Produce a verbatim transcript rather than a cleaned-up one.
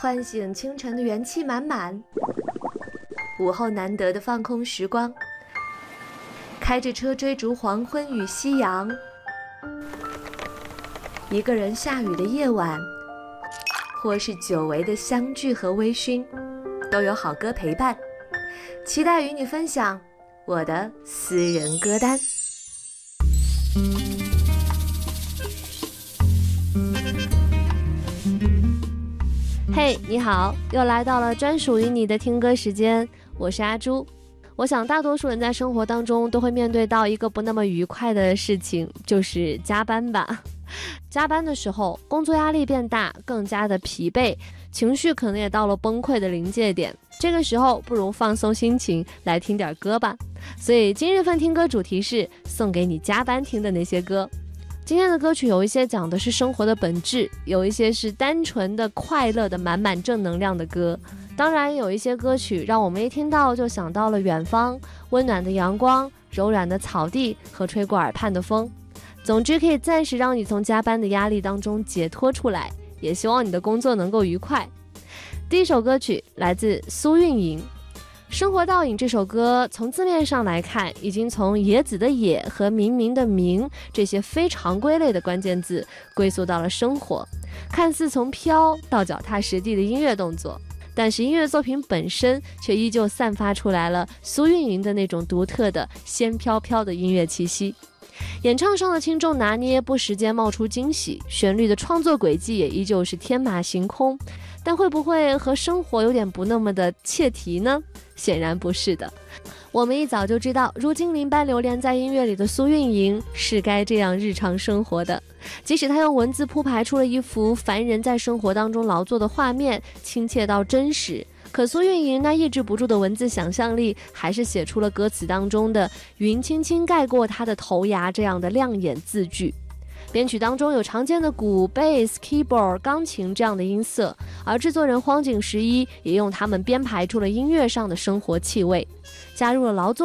唤醒清晨的元气满满，午后难得的放空时光，开着车追逐黄昏与夕阳，一个人下雨的夜晚，或是久违的相聚和微醺，都有好歌陪伴。期待与你分享我的私人歌单。嘿、hey, 你好，又来到了专属于你的听歌时间，我是阿朱。我想大多数人在生活当中都会面对到一个不那么愉快的事情，就是加班吧。加班的时候，工作压力变大，更加的疲惫，情绪可能也到了崩溃的临界点。这个时候不如放松心情，来听点歌吧。所以今日份听歌主题是送给你加班听的那些歌。今天的歌曲有一些讲的是生活的本质，有一些是单纯的快乐的满满正能量的歌，当然有一些歌曲让我们一听到就想到了远方，温暖的阳光，柔软的草地和吹过耳畔的风。总之可以暂时让你从加班的压力当中解脱出来，也希望你的工作能够愉快。第一首歌曲来自苏运莹，生活倒影这首歌从字面上来看，已经从野子的野和明明的明这些非常规类的关键字归宿到了生活，看似从飘到脚踏实地的音乐动作，但是音乐作品本身却依旧散发出来了苏运莹的那种独特的仙飘飘的音乐气息。演唱上的轻重拿捏不时间冒出惊喜，旋律的创作轨迹也依旧是天马行空，但会不会和生活有点不那么的切题呢？显然不是的。我们一早就知道，如精灵般流连在音乐里的苏运莹是该这样日常生活的。即使她用文字铺排出了一幅凡人在生活当中劳作的画面，亲切到真实，可苏运莹那抑制不住的文字想象力，还是写出了歌词当中的云轻轻盖过她的头牙这样的亮眼字句。编曲当中有常见的鼓、贝斯、keyboard、钢琴这样的音色，而制作人荒井十一也用它们编排出了音乐上的生活气味，加入了劳作